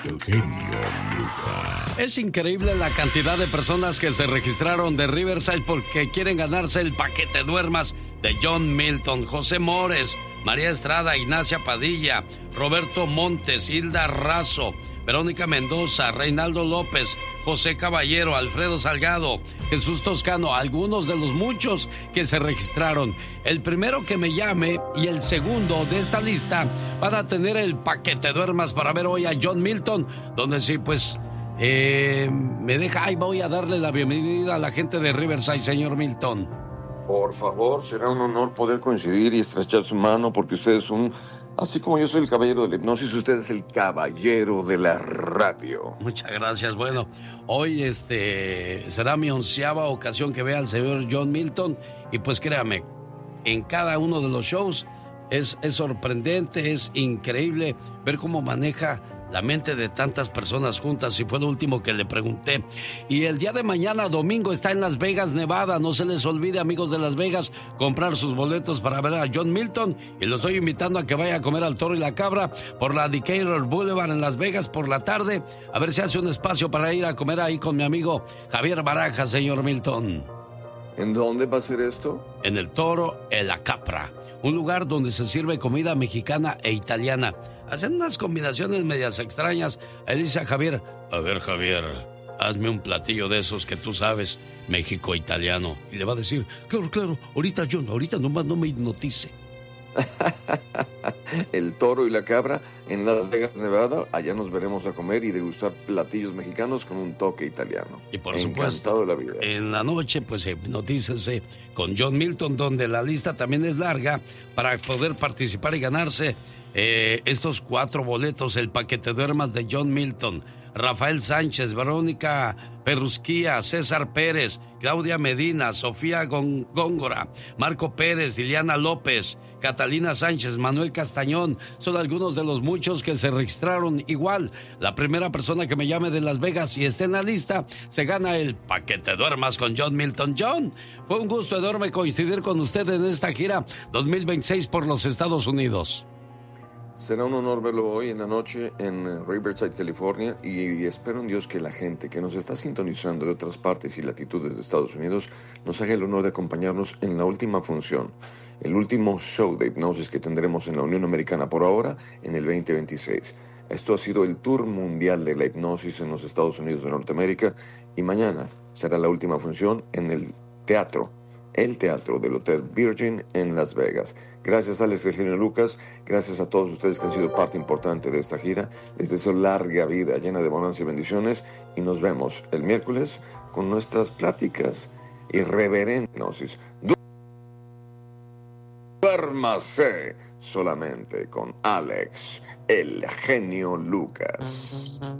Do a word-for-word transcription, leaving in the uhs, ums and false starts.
Eugenio Lucas. Es increíble la cantidad de personas que se registraron de Riverside porque quieren ganarse el paquete duermas de John Milton. José Mores, María Estrada, Ignacia Padilla, Roberto Montes, Hilda Razo, Verónica Mendoza, Reinaldo López, José Caballero, Alfredo Salgado, Jesús Toscano, algunos de los muchos que se registraron. El primero que me llame y el segundo de esta lista van a tener el paquete duermas para ver hoy a John Milton, donde sí, pues, eh, me deja, ahí voy a darle la bienvenida a la gente de Riverside, señor Milton. Por favor, será un honor poder coincidir y estrechar su mano porque usted es un... Así como yo soy el caballero de la hipnosis, usted es el caballero de la radio. Muchas gracias. Bueno, hoy este será mi onceava ocasión que vea al señor John Milton. Y pues créame, en cada uno de los shows es, es sorprendente, es increíble ver cómo maneja la mente de tantas personas juntas, y fue lo último que le pregunté. Y el día de mañana, domingo, está en Las Vegas, Nevada. No se les olvide, amigos de Las Vegas, comprar sus boletos para ver a John Milton. Y los estoy invitando a que vaya a comer al Toro y la Cabra por la Decatur Boulevard en Las Vegas por la tarde. A ver si hace un espacio para ir a comer ahí con mi amigo Javier Baraja, señor Milton. ¿En dónde va a ser esto? En el Toro y la Capra, un lugar donde se sirve comida mexicana e italiana. Hacen unas combinaciones medias extrañas. Ahí dice a Javier: a ver, Javier, hazme un platillo de esos que tú sabes, México-italiano. Y le va a decir: claro, claro, ahorita John, ahorita nomás no me hipnotice. El Toro y la Cabra en Las Vegas, Nevada. Allá nos veremos a comer y degustar platillos mexicanos con un toque italiano. Y por Encantado supuesto, de la vida. En la noche, pues hipnotícese con John Milton, donde la lista también es larga para poder participar y ganarse eh, estos cuatro boletos, el paquete duermas de John Milton. Rafael Sánchez, Verónica Perrusquía, César Pérez, Claudia Medina, Sofía Góngora, Marco Pérez, Liliana López, Catalina Sánchez, Manuel Castañón, son algunos de los muchos que se registraron. Igual, la primera persona que me llame de Las Vegas y esté en la lista, se gana el paquete duermas con John Milton. John, fue un gusto enorme coincidir con usted en esta gira dos mil veintiséis por los Estados Unidos. Será un honor verlo hoy en la noche en Riverside, California, y espero en Dios que la gente que nos está sintonizando de otras partes y latitudes de Estados Unidos nos haga el honor de acompañarnos en la última función, el último show de hipnosis que tendremos en la Unión Americana por ahora en el veinte veintiséis. Esto ha sido el tour mundial de la hipnosis en los Estados Unidos de Norteamérica, y mañana será la última función en el teatro, el teatro del Hotel Virgin en Las Vegas. Gracias, Alex, Eugenio Lucas. Gracias a todos ustedes que han sido parte importante de esta gira. Les deseo larga vida, llena de bonanza y bendiciones. Y nos vemos el miércoles con nuestras pláticas irreverentes. Duérmase solamente con Alex, el genio Lucas.